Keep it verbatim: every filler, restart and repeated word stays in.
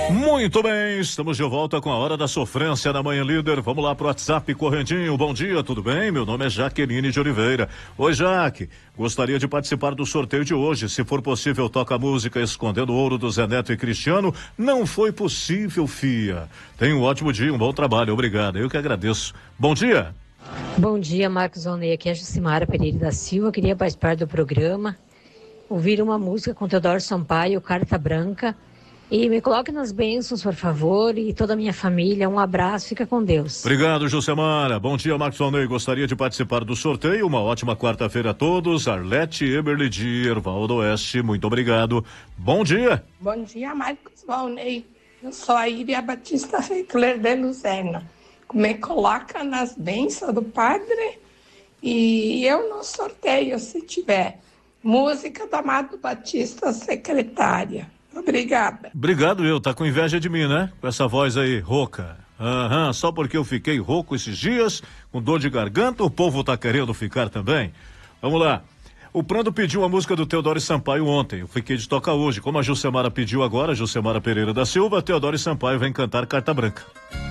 Muito bem, estamos de volta com a Hora da Sofrência na Manhã Líder. Vamos lá pro WhatsApp correntinho. Bom dia, tudo bem? Meu nome é Jaqueline de Oliveira. Oi, Jaque. Gostaria de participar do sorteio de hoje. Se for possível, toca a música Escondendo o Ouro do Zé Neto e Cristiano. Não foi possível, fia. Tenha um ótimo dia, um bom trabalho. Obrigado. Eu que agradeço. Bom dia. Bom dia, Marcos Alnei. Aqui é a Jucimara Pereira da Silva. Queria participar do programa, ouvir uma música com Teodoro Sampaio, Carta Branca. E me coloque nas bênçãos, por favor, e toda a minha família. Um abraço, fica com Deus. Obrigado, Jucimara. Bom dia, Marcos Alnei. Gostaria de participar do sorteio. Uma ótima quarta-feira a todos. Arlete Eberle de Ervaldo Oeste, muito obrigado. Bom dia. Bom dia, Marcos Alnei. Eu sou a Iria Batista Reckler de Luzena. Me coloca nas bênçãos do padre e eu no sorteio, se tiver. Música do Amado Batista, secretária. Obrigada. Obrigado, eu. Tá com inveja de mim, né? Com essa voz aí, rouca. Aham, só porque eu fiquei rouco esses dias, com dor de garganta, o povo tá querendo ficar também. Vamos lá. O Prando pediu a música do Teodoro Sampaio ontem. Eu fiquei de tocar hoje. Como a Jucemara pediu agora, Jucemara Pereira da Silva, Teodoro Sampaio vem cantar Carta Branca.